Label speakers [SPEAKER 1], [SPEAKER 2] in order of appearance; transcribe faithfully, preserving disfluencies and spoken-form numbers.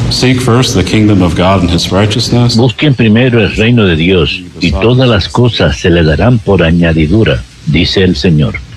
[SPEAKER 1] Seek first the kingdom of God and his righteousness.
[SPEAKER 2] Busquen primero el reino de Dios y todas las cosas se le darán por añadidura, dice el Señor.